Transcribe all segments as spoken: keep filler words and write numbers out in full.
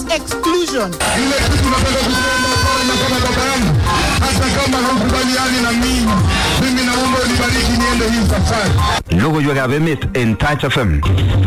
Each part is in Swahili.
exclusion. Ile kitu tunataka kusema kwa kama baba yangu, hata kama haukubaliani na mimi, mimi naomba unibariki niende hii safari. Logo yo gabemet en Touch F M.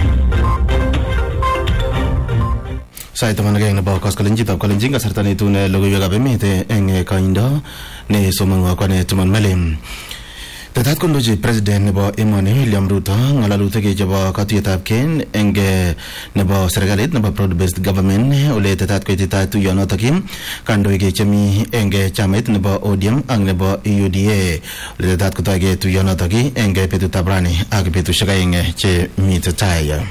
Sai teman geng na bawas kalenji tap kalenji ka serta ni tu ne logo yo gabemet en kaindo ne somang ko ne teman melim. Tetat kondoji President nebo emoni William Ruto ngalalu tege jaba katuyet ken enge nebo serikalit nebo broad based government ole tetat ko itita tu yono takim kandoi ge chemi enge chamait nebo O D M ang nebo U D A ole tetat ko tage tu yono taki enge petu tabrani ag petu shagainge che mitetaya.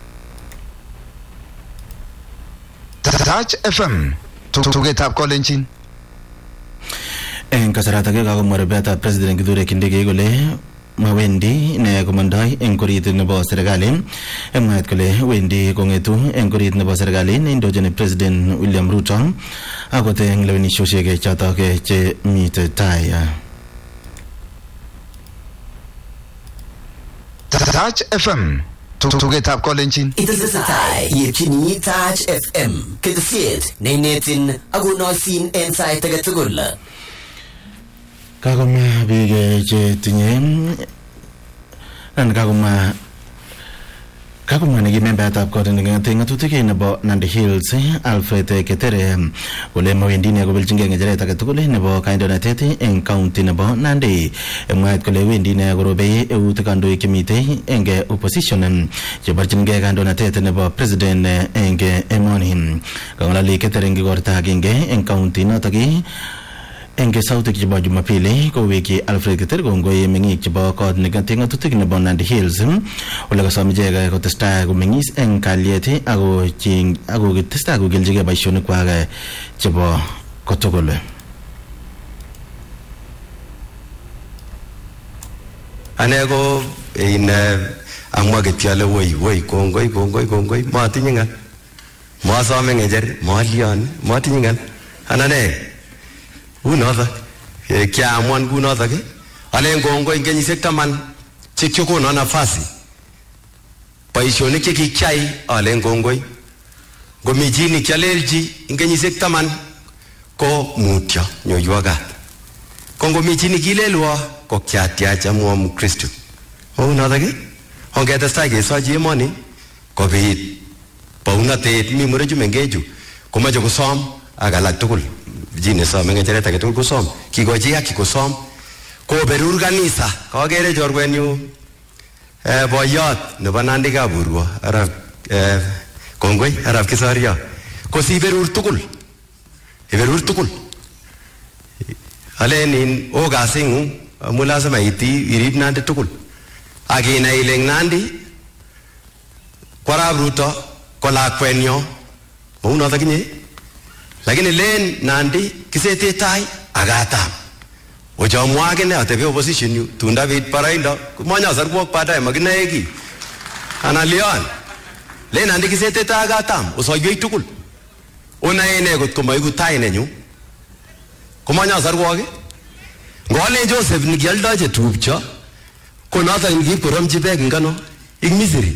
Touch F M tugetap kolenchin en kasarata ke ka morbeta president kidure kindege gole mawendi ne komandai en korit nebo serikali emat kole wendi kongetu en korit nebo serikali indojene president William Ruto agote en lewni shoshege chata ke che mite taya. Touch F M tugetap kolenchin itesetai yechini Touch F M ketesiet neinetin akonoisin en sait age tugul. Kagoma bige che tinye an kagoma kagoma ne member tap ko ne ngenga tu tike ne bo Nandi Hills Alfred Ketere ole mo wendi ne go belchinge ngere ta ke to le ne bo kaindo na tete en county ne bo Nandi e mo ko le wendi ne go robe e ut kando ikimite enge opposition je barchinge kando na tete ne bo president enge emoni kangala le Ketere ngi gorta genge en county na taki enge sauti kiba Jumapili ko wiki Alfred Keter gongo ye mengi kiba ko ne gantinga tutik ne Nandi Hills ola ka samije ga ko testa go mengis en kaliete ago ching ago testa go geljige ba shone kwa ga kiba ko togole anego in amwa ke tiale woi woi kongoi kongoi kongoi ma tinyinga ma sa mengejer ma lian ma tinyinga anane unoza kia amwan kunoza ke ale ngongo ingenyisek taman chekyo na nafasi paishonik chekikyai ale ngongoi ngomijini kyalelji ingenyisek taman ko mutyo nyoywagat kongomijini kilelwa ko kyatyacha mu Mkristo unoza ke ongetestai kesochi emoni kobit paunatet mi murechu mengechu komache kosom akalak tugul jine so mengechereta ke tugul kosom kikochi haki kosom ko berur kanisa kagere chorwenyu eh boyot nebo Nandi Kaburwo arab eh kongoi arab kisaria ko si berur tugul e berur tugul alenin o gasingu mulazima iti irib Nandi tugul agina ileng Nandi kwara Ruto kola kwenyo uno takinye lakini len Nandi kisete tai agatam ojamwage ne atebe opposition yu tunda bit paraindo kumonya sarbuok pada maginaegi analion len Nandi kisete tai agatam usoyei tugul una ene got komaigu tai nenyu kumonya sarbuok ngole Joseph nigialda je tupcho konata ngi koromji beg ngano ing misiri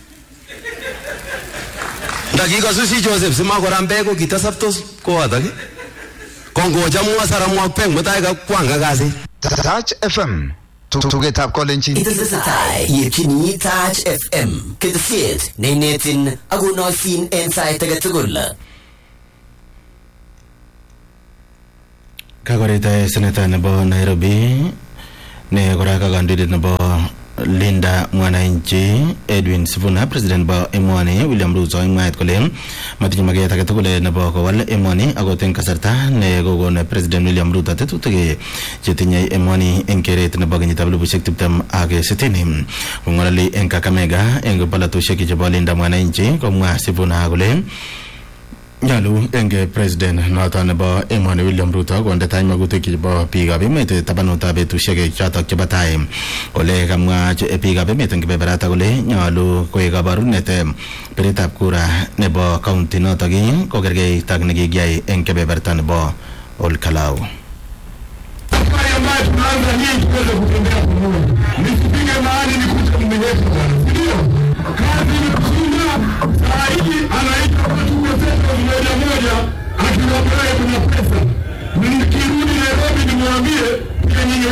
dakika susi Joseph sima korambego kitasaptos ko adage kongo jamu asara mwapeng mutaiga kwanga gazi. Touch F M tugetap kolenchin itesetai yechini Touch F M ketesiet neinetin akonoisin en sait age tugul. Kagorita seneta nebo Nairobi ne goraka kandidat nebo Linda Mwananchi Edwin Sifuna president ba emoni William Ruto ingait kole matinye mageta ke tugule nebo ko wal emoni agoten kasarta ne gogo ne president William Ruto tetutege chetinye emoni enkeret nebo kenyitab elipusiek tiptem ak sitini ngolali en Kakamega en balatusiek chebo Linda Mwananchi komwa Sifuna kole nyalu enge president noton nebo emoni William Ruto konde tai magutik chebo biikab emet tabanutab betusiek chotok chebo tai ole kamwa biikab emet eng kebeberata kole nyalu koek kabarunet biretab kura nebo county notok kokergeit ak nekikiyai eng kebeberta nebo Olkalau. Tunaanza hii tuweze kutembea pamoja. Nisipige mahali nikute mmenyefu sana. Ndio. Kazi ni kushinda. Saa hii anaita